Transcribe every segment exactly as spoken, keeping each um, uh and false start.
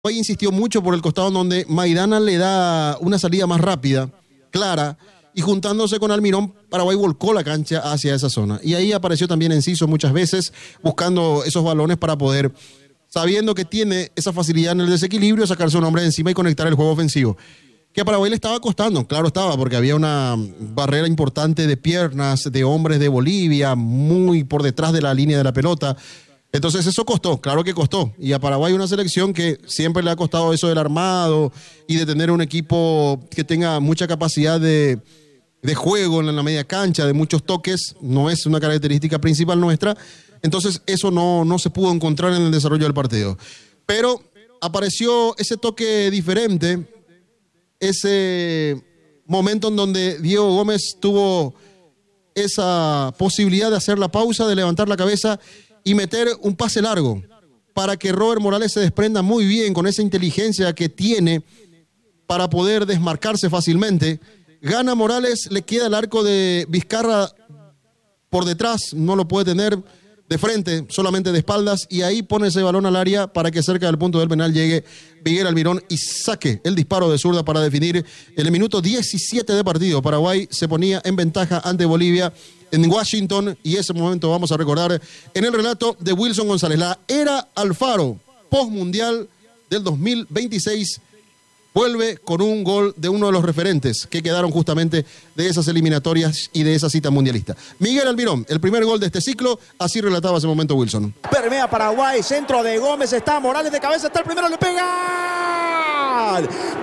Paraguay insistió mucho por el costado donde Maidana le da una salida más rápida, clara, y juntándose con Almirón, Paraguay volcó la cancha hacia esa zona. Y ahí apareció también Enciso muchas veces, buscando esos balones para poder, sabiendo que tiene esa facilidad en el desequilibrio, sacar su nombre de encima y conectar el juego ofensivo. Que a Paraguay le estaba costando, claro estaba, porque había una barrera importante de piernas, de hombres de Bolivia, muy por detrás de la línea de la pelota. Entonces eso costó, claro que costó. Y a Paraguay una selección que siempre le ha costado eso del armado y de tener un equipo que tenga mucha capacidad de, de juego en la media cancha, de muchos toques, no es una característica principal nuestra. Entonces eso no, no se pudo encontrar en el desarrollo del partido. Pero apareció ese toque diferente, ese momento en donde Diego Gómez tuvo esa posibilidad de hacer la pausa, de levantar la cabeza y meter un pase largo para que Robert Morales se desprenda muy bien con esa inteligencia que tiene para poder desmarcarse fácilmente. Gana Morales, le queda el arco de Vizcarra por detrás, no lo puede tener de frente, solamente de espaldas, y ahí pone ese balón al área para que cerca del punto del penal llegue Miguel Almirón y saque el disparo de zurda para definir. En el minuto diecisiete de partido, Paraguay se ponía en ventaja ante Bolivia en Washington, y ese momento vamos a recordar en el relato de Wilson González. La era Alfaro, postmundial del dos mil veintiséis, vuelve con un gol de uno de los referentes que quedaron justamente de esas eliminatorias y de esa cita mundialista. Miguel Almirón, el primer gol de este ciclo, así relataba ese momento Wilson. Permea Paraguay, centro de Gómez, está Morales de cabeza, está el primero, le pega.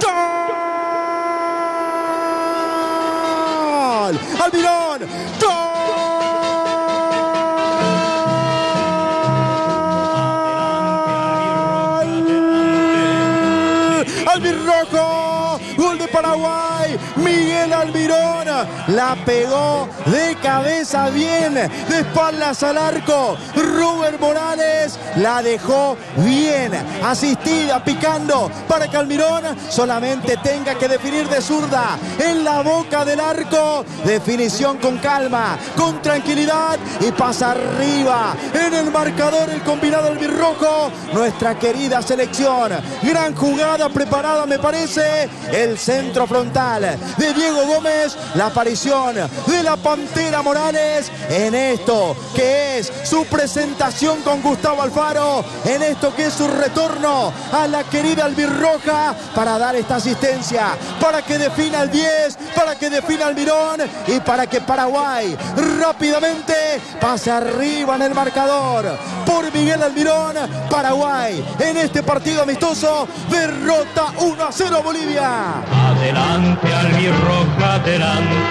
¡Gol! Almirón, ¡gol! Albirrojo, gol de Paraguay, Miguel Almirón la pegó de cabeza bien, de espaldas al arco. Robert Morales la dejó bien, asistida, picando, para que Almirón solamente tenga que definir de zurda en la boca del arco. Definición con calma, con tranquilidad, y pasa arriba en el marcador el combinado albirrojo. Nuestra querida selección, gran jugada preparada me parece, el centro frontal de Diego Gómez, la aparición de la Pantera Morales en esto que es su presentación con Gustavo Alfaro, en esto que es su retorno a la querida albirroja para dar esta asistencia, para que defina el diez, para que defina Almirón y para que Paraguay rápidamente pase arriba en el marcador. Por Miguel Almirón, Paraguay en este partido amistoso derrota uno a cero a Bolivia. Adelante, albirroja, adelante.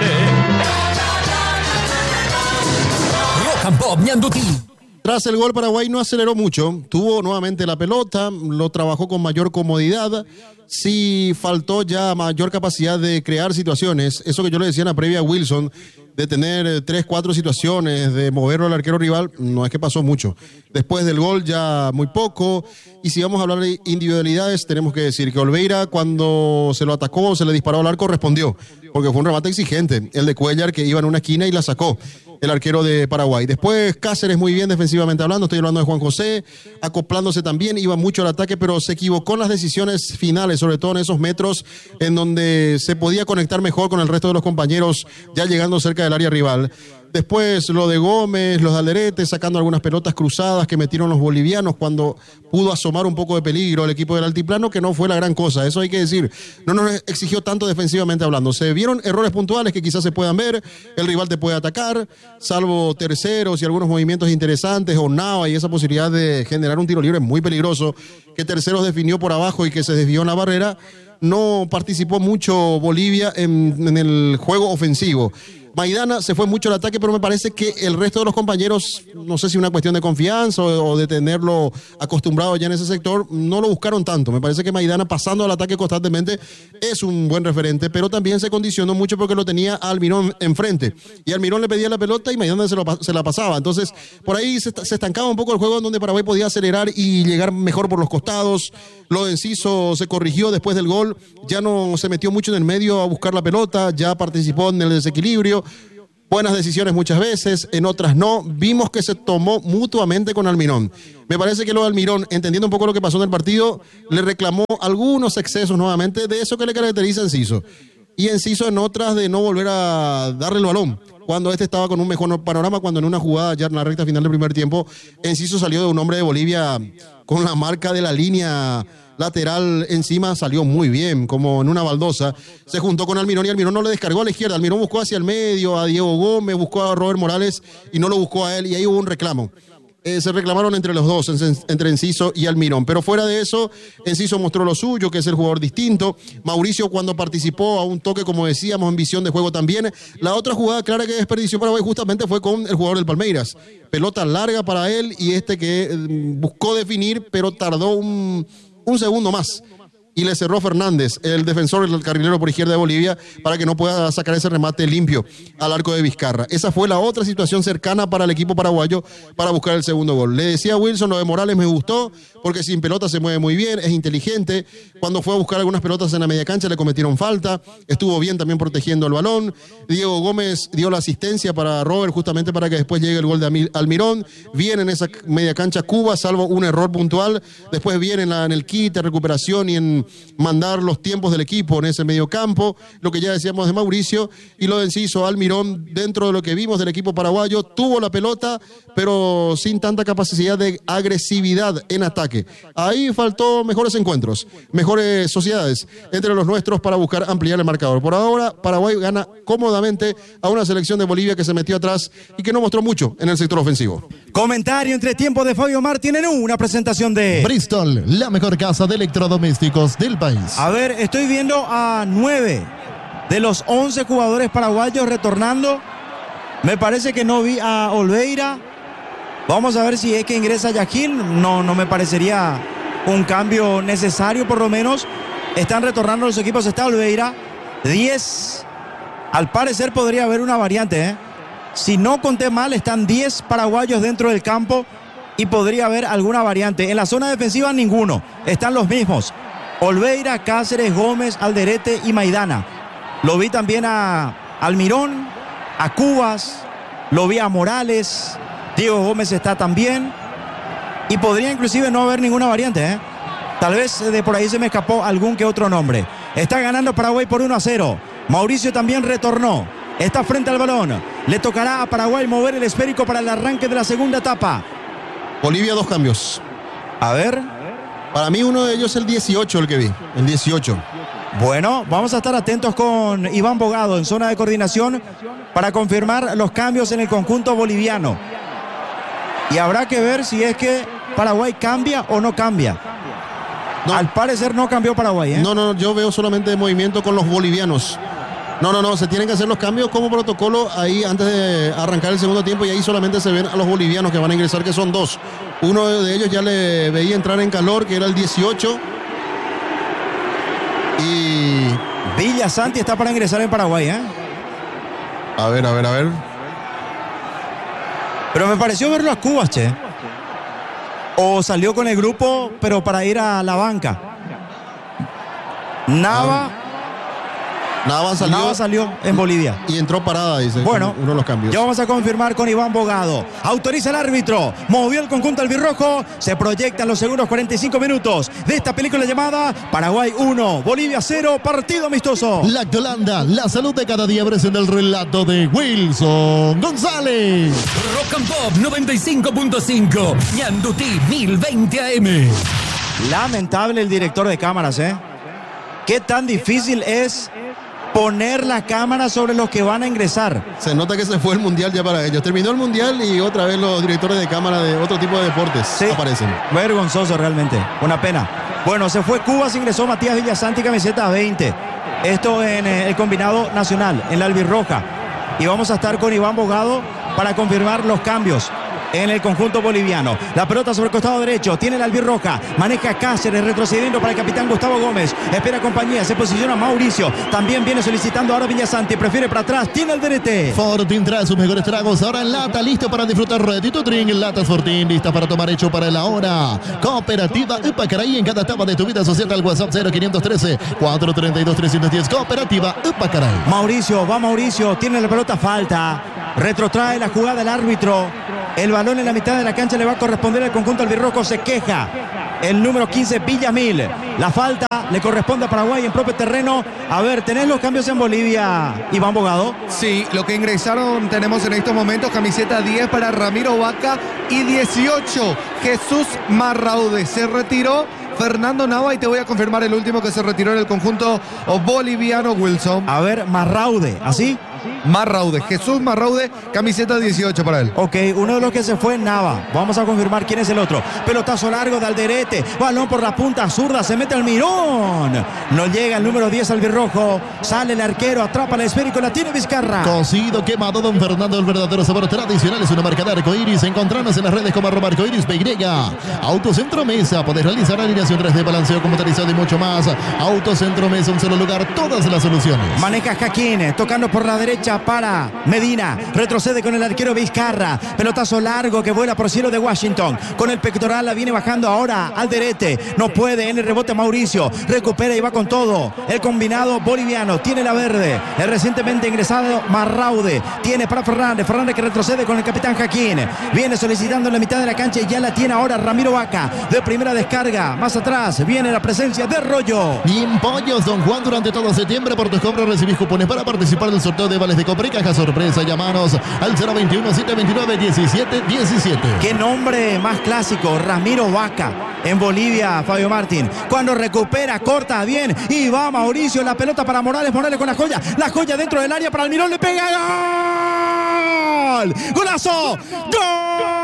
Rock and Pop Ñandutí. Tras el gol, Paraguay no aceleró mucho, tuvo nuevamente la pelota, lo trabajó con mayor comodidad. Sí faltó ya mayor capacidad de crear situaciones, eso que yo le decía en la previa a Wilson, de tener tres, cuatro situaciones, de moverlo al arquero rival, no es que pasó mucho. Después del gol ya muy poco, y si vamos a hablar de individualidades, tenemos que decir que Olveira, cuando se lo atacó, se le disparó al arco, respondió, porque fue un remate exigente, el de Cuellar, que iba en una esquina y la sacó el arquero de Paraguay. Después Cáceres muy bien defensivamente hablando, estoy hablando de Juan José, acoplándose también, iba mucho al ataque, pero se equivocó en las decisiones finales, sobre todo en esos metros en donde se podía conectar mejor con el resto de los compañeros, ya llegando cerca del área rival. Después lo de Gómez, los de Alderete, sacando algunas pelotas cruzadas que metieron los bolivianos cuando pudo asomar un poco de peligro el equipo del altiplano, que no fue la gran cosa, eso hay que decir. No nos exigió tanto defensivamente hablando. Se vieron errores puntuales que quizás se puedan ver, el rival te puede atacar, salvo Terceros y algunos movimientos interesantes, o Nava y esa posibilidad de generar un tiro libre muy peligroso, que Terceros definió por abajo y que se desvió en la barrera. No participó mucho Bolivia en, en el juego ofensivo. Maidana se fue mucho al ataque, pero me parece que el resto de los compañeros, no sé si una cuestión de confianza o, o de tenerlo acostumbrado ya en ese sector, no lo buscaron tanto. Me parece que Maidana, pasando al ataque constantemente, es un buen referente, pero también se condicionó mucho porque lo tenía a Almirón enfrente. Y Almirón le pedía la pelota y Maidana se, lo, se la pasaba. Entonces, por ahí se, se estancaba un poco el juego en donde Paraguay podía acelerar y llegar mejor por los costados. Lo de Enciso se corrigió después del gol, ya no se metió mucho en el medio a buscar la pelota, ya participó en el desequilibrio. buenas decisiones muchas veces, en otras no. Vimos que se tomó mutuamente con Almirón. Me parece que lo de Almirón, entendiendo un poco lo que pasó en el partido, le reclamó algunos excesos nuevamente de eso que le caracteriza a Enciso. Y Enciso en otras de no volver a darle el balón. Cuando este estaba con un mejor panorama, cuando en una jugada ya en la recta final del primer tiempo, Enciso salió de un hombre de Bolivia con la marca de la línea lateral encima, salió muy bien, como en una baldosa. Se juntó con Almirón y Almirón no le descargó a la izquierda. Almirón buscó hacia el medio a Diego Gómez, buscó a Robert Morales y no lo buscó a él, y ahí hubo un reclamo. Eh, se reclamaron entre los dos, en, entre Enciso y Almirón. Pero fuera de eso, Enciso mostró lo suyo, que es el jugador distinto. Mauricio, cuando participó a un toque, como decíamos, en visión de juego también. La otra jugada clara que desperdició Paraguay justamente fue con el jugador del Palmeiras. Pelota larga para él y este que eh, buscó definir, pero tardó un, un segundo más. Y le cerró Fernández, el defensor, el carrilero por izquierda de Bolivia, para que no pueda sacar ese remate limpio al arco de Vizcarra. Esa fue la otra situación cercana para el equipo paraguayo para buscar el segundo gol. Le decía a Wilson, lo de Morales me gustó, porque sin pelota se mueve muy bien, es inteligente. Cuando fue a buscar algunas pelotas en la media cancha le cometieron falta, estuvo bien también protegiendo el balón. Diego Gómez dio la asistencia para Robert, justamente para que después llegue el gol de Almirón. Bien en esa media cancha Cuba, salvo un error puntual. Después viene en, la, en el kit, recuperación y en mandar los tiempos del equipo en ese medio campo, lo que ya decíamos de Mauricio, y lo de Enciso. Almirón, dentro de lo que vimos del equipo paraguayo, tuvo la pelota, pero sin tanta capacidad de agresividad en ataque. Ahí faltó mejores encuentros, mejores sociedades entre los nuestros para buscar ampliar el marcador. Por ahora, Paraguay gana cómodamente a una selección de Bolivia que se metió atrás y que no mostró mucho en el sector ofensivo. Comentario entre tiempo de Fabio Martín en una presentación de Bristol, la mejor casa de electrodomésticos del país. A ver, estoy viendo a nueve de los once jugadores paraguayos retornando. Me parece que no vi a Olveira. Vamos a ver si es que ingresa Yaquín. No, no me parecería un cambio necesario, por lo menos. Están retornando los equipos. Está Olveira. diez. Al parecer podría haber una variante, ¿eh? Si no conté mal, están diez paraguayos dentro del campo y podría haber alguna variante. En la zona defensiva, ninguno. Están los mismos. Olveira, Cáceres, Gómez, Alderete y Maidana. Lo vi también a Almirón, a Cubas, lo vi a Morales, Diego Gómez está también. Y podría inclusive no haber ninguna variante, ¿eh? Tal vez de por ahí se me escapó algún que otro nombre. Está ganando Paraguay por uno a cero. Mauricio también retornó. Está frente al balón. Le tocará a Paraguay mover el esférico para el arranque de la segunda etapa. Bolivia, dos cambios. A ver. Para mí uno de ellos es el dieciocho, el que vi, el dieciocho. Bueno, vamos a estar atentos con Iván Bogado en zona de coordinación para confirmar los cambios en el conjunto boliviano. Y habrá que ver si es que Paraguay cambia o no cambia. No. Al parecer no cambió Paraguay, ¿eh? No, no, yo veo solamente movimiento con los bolivianos. No, no, no, se tienen que hacer los cambios como protocolo ahí antes de arrancar el segundo tiempo y ahí solamente se ven a los bolivianos que van a ingresar, que son dos. Uno de ellos ya le veía entrar en calor, que era el dieciocho. Y Villasanti está para ingresar en Paraguay, ¿eh? A ver, a ver, a ver. Pero me pareció verlo a Cubas, che. O salió con el grupo, pero para ir a la banca. Nava... Ah. Nava salió, Nava salió en Bolivia. Y entró Parada, dice. Bueno, uno de los cambios. Ya vamos a confirmar con Iván Bogado. Autoriza el árbitro. Movió el conjunto albirrojo. Se proyectan los segundos cuarenta y cinco minutos de esta película llamada Paraguay uno, Bolivia cero, partido amistoso. Lactolanda, la salud de cada día, en el relato de Wilson González. Rock and Pop noventa y cinco punto cinco, Ñandutí mil veinte A M. Lamentable el director de cámaras, ¿eh? Qué tan difícil es poner la cámara sobre los que van a ingresar. Se nota que se fue el mundial ya para ellos. Terminó el mundial y otra vez los directores de cámara de otro tipo de deportes sí, aparecen. Vergonzoso realmente, una pena. Bueno, se fue Cuba, se ingresó Matías Villasanti, camiseta veinte. Esto en eh, el combinado nacional, en la albirroja. Y vamos a estar con Iván Bogado para confirmar los cambios en el conjunto boliviano. La pelota sobre el costado derecho, tiene la albirroja, maneja Cáceres, retrocediendo para el capitán Gustavo Gómez, espera compañía, se posiciona Mauricio, también viene solicitando ahora Villasanti, prefiere para atrás, tiene el D R T. Fortín trae sus mejores tragos, ahora en lata, listo para disfrutar Retito Drink, latas Fortín, lista para tomar, hecho para la hora. Cooperativa Upacaraí, en cada etapa de tu vida social al WhatsApp cero quinientos trece, cuatrocientos treinta y dos, trescientos diez, Cooperativa Upacaraí. Mauricio, va Mauricio, tiene la pelota, falta. Retrotrae la jugada el árbitro. El balón en la mitad de la cancha le va a corresponder al conjunto albirrojo. Se queja el número quince, Villamil. La falta le corresponde a Paraguay en propio terreno. A ver, ¿tenés los cambios en Bolivia, Iván Bogado? Sí, lo que ingresaron tenemos en estos momentos camiseta diez para Ramiro Vaca y dieciocho, Jesús Marraude. Se retiró Fernando Nava y te voy a confirmar el último que se retiró en el conjunto boliviano, Wilson. A ver, Marraude, ¿así? Marraude, Jesús Marraude, camiseta dieciocho para él. Ok, uno de los que se fue, Nava. Vamos a confirmar quién es el otro. Pelotazo largo de Alderete. Balón por la punta zurda. Se mete Almirón. No llega el número diez albirrojo. Sale el arquero, atrapa el esférico. La tiene Vizcarra. Cocido, quemado, don Fernando, el verdadero sabor tradicional. Es una marca de arcoiris. Encontrarnos en las redes como arroba arcoiris P Y. Autocentro Mesa. Podés realizar alineación tres D, balanceo computarizado y mucho más. Autocentro Mesa, un solo lugar, todas las soluciones. Maneja Jaquín, tocando por la derecha para Medina. Retrocede con el arquero Vizcarra. Pelotazo largo que vuela por cielo de Washington. Con el pectoral la viene bajando ahora Alderete. No puede en el rebote Mauricio. Recupera y va con todo. El combinado boliviano tiene la verde. El recientemente ingresado Marraude. Tiene para Fernández. Fernández que retrocede con el capitán Jaquín. Viene solicitando en la mitad de la cancha y ya la tiene ahora Ramiro Vaca. De primera descarga. Más atrás viene la presencia de Rollo. Bien pollos, don Juan, durante todo septiembre por tus compras recibís cupones para participar del sorteo de vales de compra y caja sorpresa. Llamanos al cero veintiuno, setecientos veintinueve, diecisiete diecisiete. Qué nombre más clásico, Ramiro Vaca. En Bolivia, Fabio Martín. Cuando recupera, corta bien y va Mauricio. La pelota para Morales. Morales con la joya. La joya dentro del área para Almirón. Le pega. ¡Gol! ¡Golazo! ¡Gol!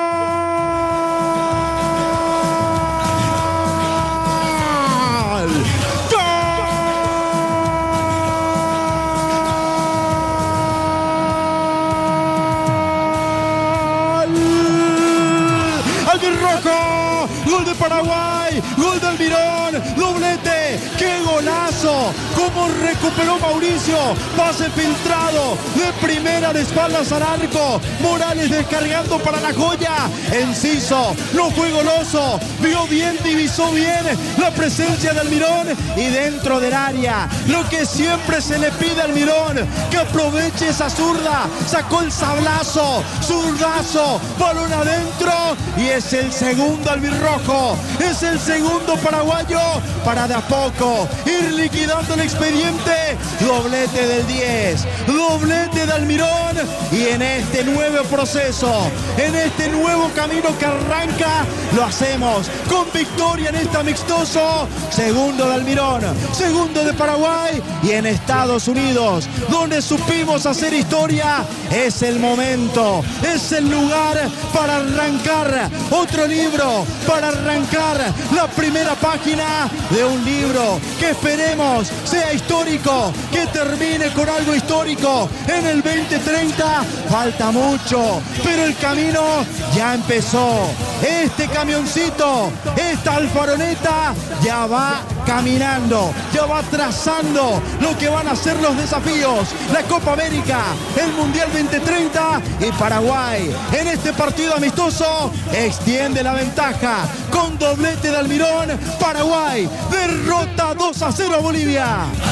Rojo, gol de Paraguay, gol de Almirón, doblete, qué golazo, cómo recuperó Mauricio, pase filtrado, de primera de espaldas al arco, Morales descargando para la joya, Enciso, no fue goloso, vio bien, divisó bien la presencia de Almirón y dentro del área, lo que siempre se le pide a Almirón, que aproveche esa zurda, sacó el sablazo, zurdazo, balón adentro y es el segundo albirrojo, es el segundo paraguayo para de a poco ir liquidando el expediente. Doblete del diez, doblete de Almirón y en este nuevo proceso, en este nuevo camino que arranca, lo hacemos con victoria en este amistoso. Segundo de Almirón, segundo de Paraguay y en Estados Unidos, donde supimos hacer historia, es el momento, es el lugar para arrancar otro libro, para arrancar la primera página de un libro que esperemos sea histórico, que termine con algo histórico en el veinte treinta. Falta mucho, pero el camino ya empezó. Este camioncito, esta alfaroneta ya va caminando, ya va trazando lo que van a ser los desafíos, la Copa América, el Mundial veinte treinta y Paraguay en este partido amistoso extiende la ventaja con doblete de Almirón. Paraguay derrota dos a cero a Bolivia.